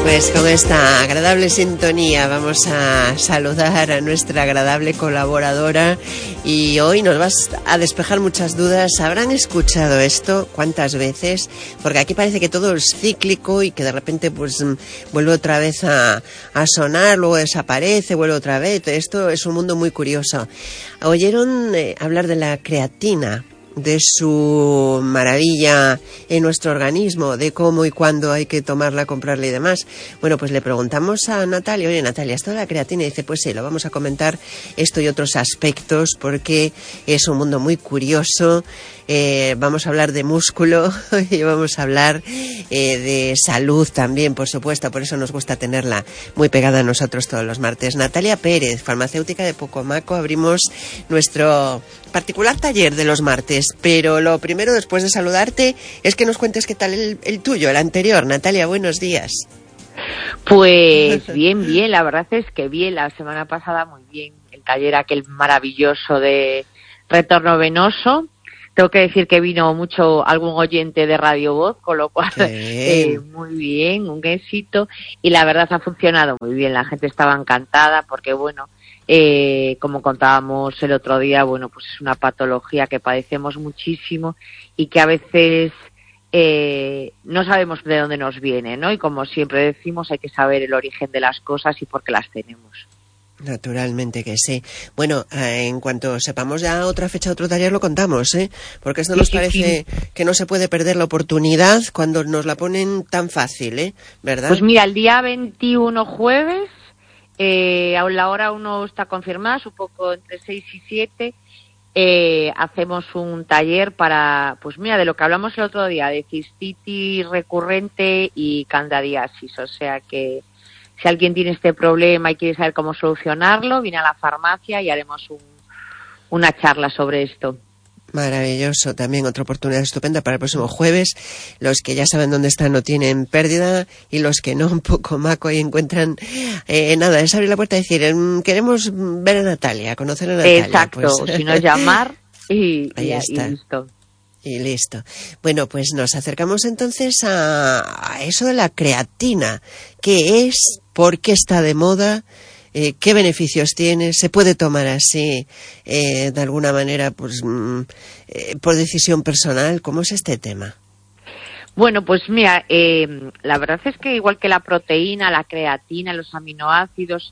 Pues con esta agradable sintonía vamos a saludar a nuestra agradable colaboradora y hoy nos vas a despejar muchas dudas. ¿Habrán escuchado esto cuántas veces? Porque aquí parece que todo es cíclico y que de repente pues vuelve otra vez a sonar, luego desaparece, vuelve otra vez. Esto es un mundo muy curioso. ¿Oyeron hablar de la creatina? De su maravilla en nuestro organismo, de cómo y cuándo hay que tomarla, comprarla y demás. Bueno, pues le preguntamos a Natalia, oye Natalia, ¿esto de la creatina? Y dice, pues sí, lo vamos a comentar esto y otros aspectos porque es un mundo muy curioso. Vamos a hablar de músculo y vamos a hablar de salud también, por supuesto, por eso nos gusta tenerla muy pegada a nosotros todos los martes. Natalia Pérez, farmacéutica de Pocomaco, abrimos nuestro particular taller de los martes, pero lo primero, después de saludarte, es que nos cuentes qué tal el tuyo, el anterior. Natalia, buenos días. Pues bien, la verdad es que bien, la semana pasada muy bien, el taller aquel maravilloso de retorno venoso. Tengo que decir que vino algún oyente de Radio Voz, con lo cual muy bien, un éxito, y la verdad ha funcionado muy bien, la gente estaba encantada porque bueno, como contábamos el otro día, bueno, pues es una patología que padecemos muchísimo y que a veces no sabemos de dónde nos viene, ¿no? Y como siempre decimos, hay que saber el origen de las cosas y por qué las tenemos. Naturalmente que sí. Bueno, en cuanto sepamos ya otra fecha, otro taller, lo contamos, ¿eh? Porque esto nos parece que no se puede perder la oportunidad cuando nos la ponen tan fácil, ¿eh? ¿Verdad? Pues mira, el día 21 jueves, a la hora uno está confirmada, supongo entre 6 y 7, hacemos un taller para, pues mira, de lo que hablamos el otro día, de cistitis recurrente y candidiasis, o sea que si alguien tiene este problema y quiere saber cómo solucionarlo, viene a la farmacia y haremos una charla sobre esto. Maravilloso, también otra oportunidad estupenda para el próximo jueves. Los que ya saben dónde están no tienen pérdida y los que no, un poco maco y encuentran nada, es abrir la puerta y decir, queremos ver a Natalia, conocer a Natalia. Exacto, pues, si no es llamar y listo. Y listo. Bueno, pues nos acercamos entonces a eso de la creatina. ¿Qué es? ¿Por qué está de moda? ¿Qué beneficios tiene? ¿Se puede tomar así de alguna manera pues por decisión personal? ¿Cómo es este tema? Bueno, pues mira, la verdad es que igual que la proteína, la creatina, los aminoácidos,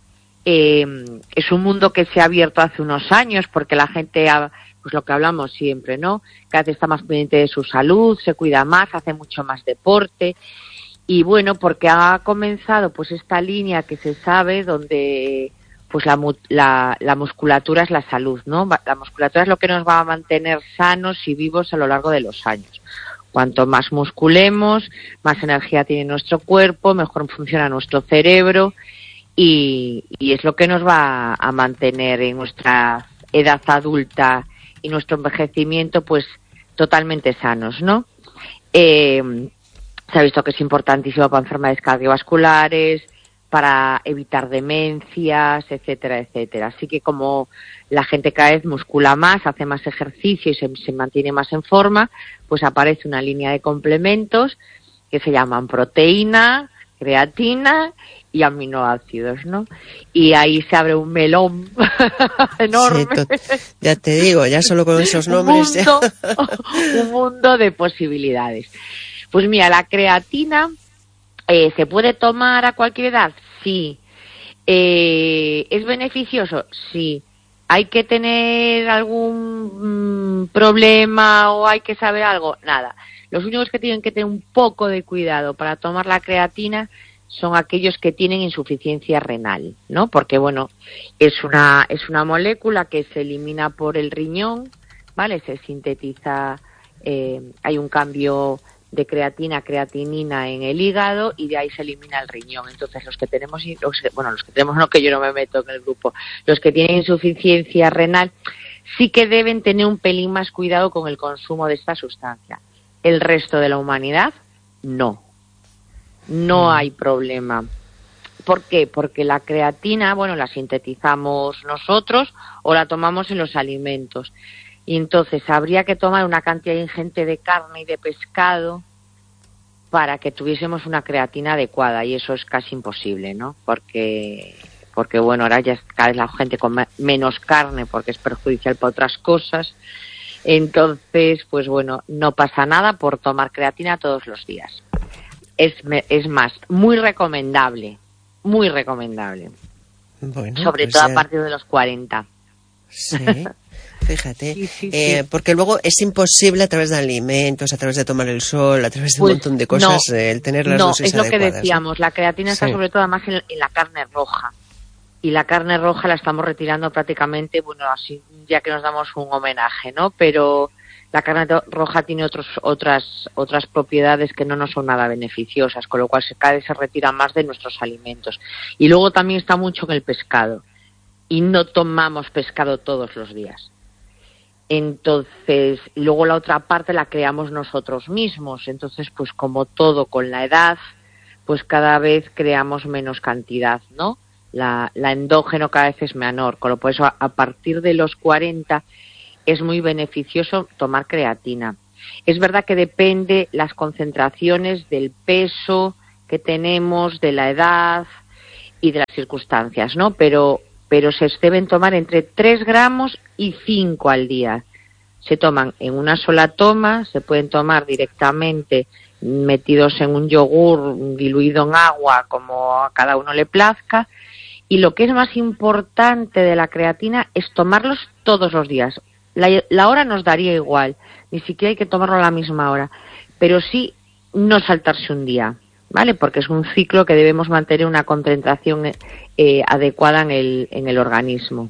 es un mundo que se ha abierto hace unos años porque la gente pues lo que hablamos siempre, ¿no? Cada vez está más pendiente de su salud, se cuida más, hace mucho más deporte. Y bueno, porque ha comenzado pues esta línea que se sabe donde pues la musculatura es la salud, ¿no? La musculatura es lo que nos va a mantener sanos y vivos a lo largo de los años. Cuanto más musculemos, más energía tiene nuestro cuerpo, mejor funciona nuestro cerebro y es lo que nos va a mantener en nuestra edad adulta y nuestro envejecimiento pues totalmente sanos, ¿no? Se ha visto que es importantísimo para enfermedades cardiovasculares, para evitar demencias, etcétera, etcétera. Así que como la gente cada vez muscula más, hace más ejercicio y se mantiene más en forma, pues aparece una línea de complementos que se llaman proteína, creatina y aminoácidos, ¿no? Y ahí se abre un melón enorme. Sí, ya te digo, ya solo con esos nombres. Un mundo de posibilidades. Pues mira, la creatina ¿se puede tomar a cualquier edad? Sí. ¿Es beneficioso? Sí. ¿Hay que tener algún problema o hay que saber algo? Nada. Los únicos que tienen que tener un poco de cuidado para tomar la creatina son aquellos que tienen insuficiencia renal, ¿no? Porque, bueno, es una molécula que se elimina por el riñón, ¿vale? Se sintetiza, hay un cambio de creatinina en el hígado y de ahí se elimina el riñón. Entonces los que tenemos no, que yo no me meto en el grupo, los que tienen insuficiencia renal sí que deben tener un pelín más cuidado con el consumo de esta sustancia. El resto de la humanidad no hay problema. ¿Por qué? Porque la creatina, bueno, la sintetizamos nosotros o la tomamos en los alimentos. Y entonces habría que tomar una cantidad ingente de carne y de pescado para que tuviésemos una creatina adecuada, y eso es casi imposible, ¿no? Porque bueno, ahora ya cada vez la gente come menos carne porque es perjudicial para otras cosas. Entonces, pues bueno, no pasa nada por tomar creatina todos los días. Es más, muy recomendable, muy recomendable. Bueno, sobre pues todo ya... a partir de los 40. Sí, fíjate, sí. porque luego es imposible a través de alimentos, a través de tomar el sol, a través de Pues un montón de cosas, el tener las dosis es lo adecuadas, que decíamos, ¿no? la creatina está sobre todo además en la carne roja, y la carne roja la estamos retirando prácticamente, bueno, así ya que nos damos un homenaje, ¿no? Pero la carne roja tiene otras propiedades que no nos son nada beneficiosas, con lo cual cada vez se retira más de nuestros alimentos. Y luego también está mucho en el pescado, y no tomamos pescado todos los días. Entonces, luego la otra parte la creamos nosotros mismos. Entonces, pues como todo con la edad, pues cada vez creamos menos cantidad, ¿no? La endógeno cada vez es menor, con lo por eso a partir de los 40 es muy beneficioso tomar creatina. Es verdad que depende las concentraciones del peso que tenemos, de la edad y de las circunstancias, ¿no? Pero se deben tomar entre 3 gramos y 5 al día. Se toman en una sola toma, se pueden tomar directamente metidos en un yogur diluido en agua, como a cada uno le plazca. Y lo que es más importante de la creatina es tomarlos todos los días. La hora nos daría igual, ni siquiera hay que tomarlo a la misma hora, pero sí no saltarse un día, ¿vale? Porque es un ciclo que debemos mantener una concentración adecuada en el organismo.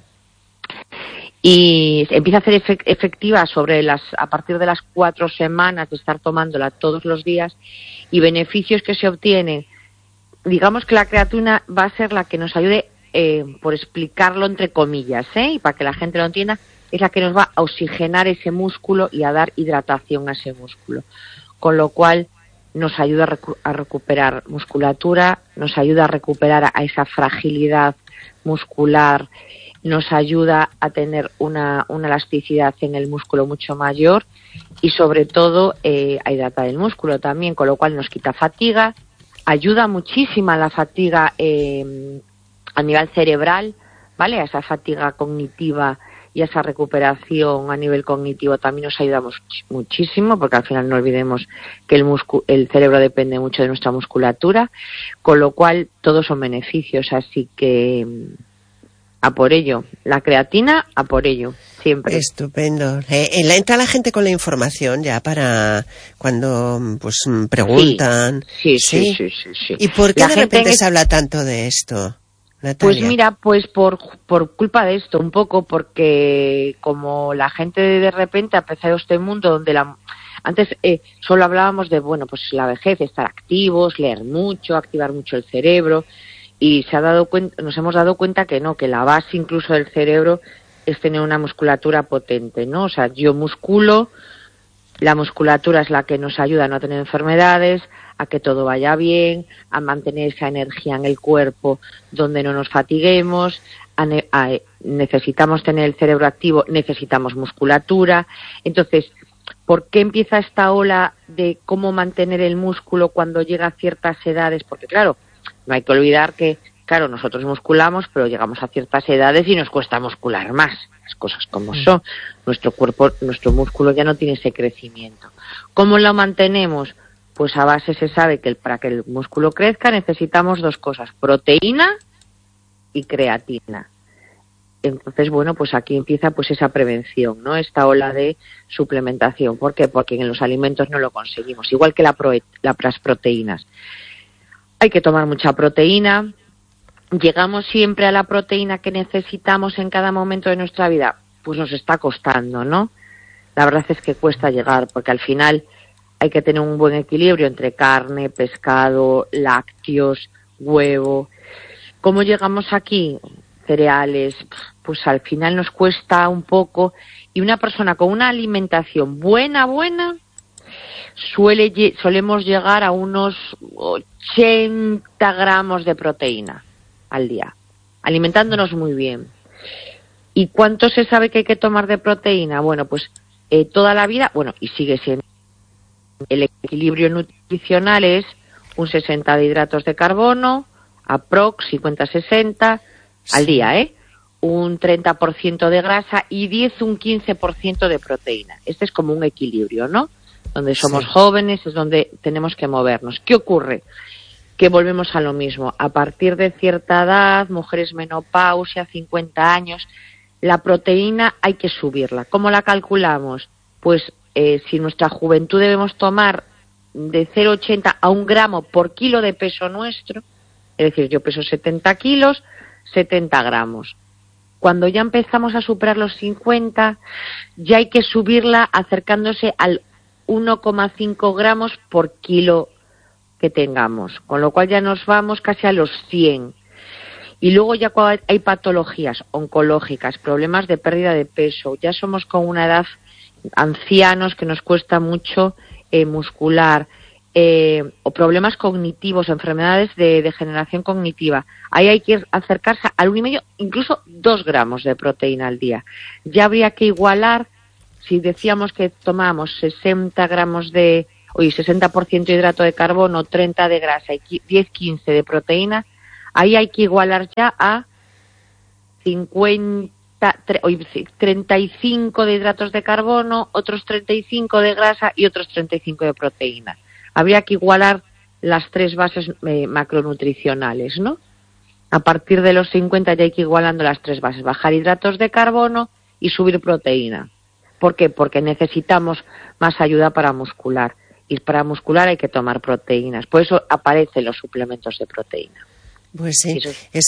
Y empieza a ser efectiva a partir de las 4 semanas de estar tomándola todos los días, y beneficios que se obtienen. Digamos que la creatina va a ser la que nos ayude, por explicarlo entre comillas, y para que la gente lo entienda, es la que nos va a oxigenar ese músculo y a dar hidratación a ese músculo. Con lo cual nos ayuda a recuperar musculatura, nos ayuda a recuperar a esa fragilidad muscular, nos ayuda a tener una elasticidad en el músculo mucho mayor, y sobre todo a hidratar el músculo también, con lo cual nos quita fatiga, ayuda muchísimo a la fatiga a nivel cerebral, ¿vale? A esa fatiga cognitiva y esa recuperación a nivel cognitivo también nos ayuda muchísimo, porque al final no olvidemos que el cerebro depende mucho de nuestra musculatura, con lo cual todos son beneficios, así que a por ello. La creatina, a por ello, siempre. Estupendo. Entra la gente con la información ya para cuando pues preguntan. Sí. ¿Y por qué de repente se habla tanto de esto, Natalia? Pues mira, pues por culpa de esto, un poco, porque como la gente de repente ha empezado este mundo donde antes solo hablábamos de, bueno, pues la vejez, estar activos, leer mucho, activar mucho el cerebro, y nos hemos dado cuenta que no, que la base incluso del cerebro es tener una musculatura potente, ¿no? O sea, yo musculo, la musculatura es la que nos ayuda a no tener enfermedades, a que todo vaya bien, a mantener esa energía en el cuerpo donde no nos fatiguemos, necesitamos tener el cerebro activo, necesitamos musculatura. Entonces, ¿por qué empieza esta ola de cómo mantener el músculo cuando llega a ciertas edades? Porque claro, no hay que olvidar que, claro, nosotros musculamos, pero llegamos a ciertas edades y nos cuesta muscular más, las cosas como son. Nuestro cuerpo, nuestro músculo ya no tiene ese crecimiento. ¿Cómo lo mantenemos? Pues a base se sabe que para que el músculo crezca necesitamos 2 cosas, proteína y creatina. Entonces, bueno, pues aquí empieza pues esa prevención, ¿no? Esta ola de suplementación. ¿Por qué? Porque en los alimentos no lo conseguimos, igual que las proteínas. Hay que tomar mucha proteína. ¿Llegamos siempre a la proteína que necesitamos en cada momento de nuestra vida? Pues nos está costando, ¿no? La verdad es que cuesta llegar, porque al final hay que tener un buen equilibrio entre carne, pescado, lácteos, huevo. ¿Cómo llegamos aquí? Cereales, pues al final nos cuesta un poco, y una persona con una alimentación buena, solemos llegar a unos 80 gramos de proteína al día, alimentándonos muy bien. ¿Y cuánto se sabe que hay que tomar de proteína? Bueno, pues toda la vida, bueno, y sigue siendo el equilibrio nutricional es un 60 de hidratos de carbono, aprox 50-60 al día, un 30% de grasa y un 15% de proteína. Este es como un equilibrio, ¿no? Donde somos jóvenes es donde tenemos que movernos. ¿Qué ocurre? Que volvemos a lo mismo. A partir de cierta edad, mujeres menopausia, 50 años, la proteína hay que subirla. ¿Cómo la calculamos? Pues si nuestra juventud debemos tomar de 0,80 a 1 gramo por kilo de peso nuestro, es decir, yo peso 70 kilos, 70 gramos. Cuando ya empezamos a superar los 50, ya hay que subirla acercándose al 1,5 gramos por kilo que tengamos, con lo cual ya nos vamos casi a los 100. Y luego ya cuando hay patologías oncológicas, problemas de pérdida de peso, ya somos con una edad ancianos que nos cuesta mucho muscular, o problemas cognitivos, enfermedades de degeneración cognitiva, ahí hay que acercarse al 1,5, incluso 2 gramos de proteína al día. Ya habría que igualar, si decíamos que tomamos 60 gramos de, 60% de hidrato de carbono, 30 de grasa y 10-15 de proteína, ahí hay que igualar ya a 35 de hidratos de carbono, otros 35 de grasa y otros 35 de proteína. Habría que igualar las 3 bases macronutricionales, ¿no? A partir de los 50 ya hay que ir igualando las 3 bases, bajar hidratos de carbono y subir proteína. ¿Por qué? Porque necesitamos más ayuda para muscular, y para muscular hay que tomar proteínas. Por eso aparecen los suplementos de proteína. Pues sí,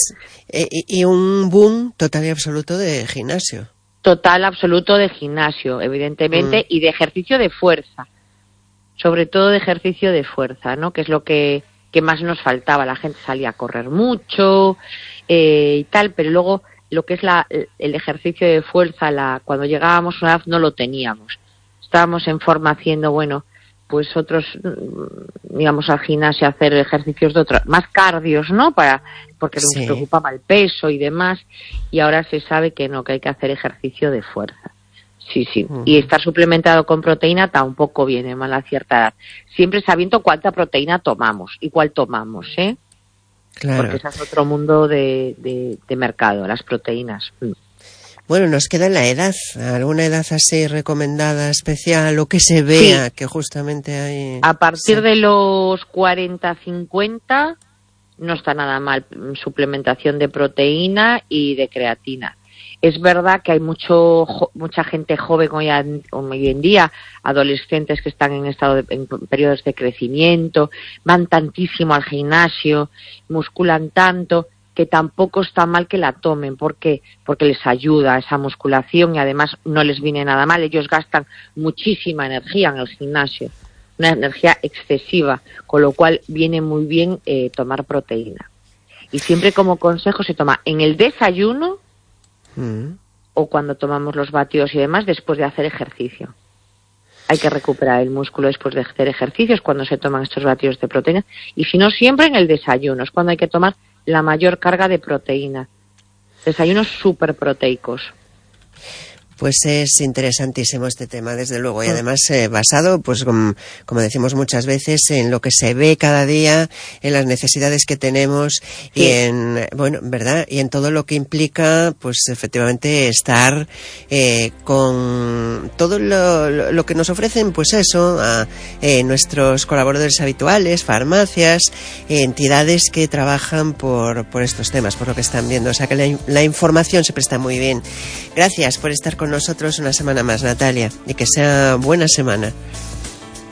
y un boom total y absoluto de gimnasio. Total, absoluto de gimnasio, evidentemente, y de ejercicio de fuerza. Sobre todo de ejercicio de fuerza, ¿no? Que es lo que más nos faltaba. La gente salía a correr mucho y tal, pero luego lo que es el ejercicio de fuerza, cuando llegábamos a una edad no lo teníamos. Estábamos en forma haciendo, pues otros, íbamos al gimnasio a hacer ejercicios de otros, más cardios, ¿no? Porque nos preocupaba el peso y demás, y ahora se sabe que no, que hay que hacer ejercicio de fuerza. Sí. Y estar suplementado con proteína tampoco viene mal a cierta edad. Siempre sabiendo cuánta proteína tomamos y cuál tomamos, ¿eh? Claro. Porque ese es otro mundo de mercado, las proteínas. Bueno, nos queda la edad. ¿Alguna edad así recomendada especial o que se vea que justamente hay? A partir de los 40-50 no está nada mal suplementación de proteína y de creatina. Es verdad que hay mucha gente joven hoy en día, adolescentes que están en periodos de crecimiento, van tantísimo al gimnasio, musculan tanto, que tampoco está mal que la tomen. ¿Por qué? Porque les ayuda esa musculación y además no les viene nada mal. Ellos gastan muchísima energía en el gimnasio, una energía excesiva, con lo cual viene muy bien tomar proteína. Y siempre como consejo se toma en el desayuno o cuando tomamos los batidos y demás después de hacer ejercicio. Hay que recuperar el músculo después de hacer ejercicios cuando se toman estos batidos de proteína, y si no siempre en el desayuno es cuando hay que tomar la mayor carga de proteína. Desayunos súper proteicos. Pues es interesantísimo este tema, desde luego, y además basado, pues como decimos muchas veces, en lo que se ve cada día, en las necesidades que tenemos y ¿verdad? Y en todo lo que implica, pues efectivamente estar con todo lo que nos ofrecen, pues eso, a nuestros colaboradores habituales, farmacias, entidades que trabajan por estos temas, por lo que están viendo. O sea que la información siempre está muy bien. Gracias por estar con nosotros una semana más, Natalia, y que sea buena semana.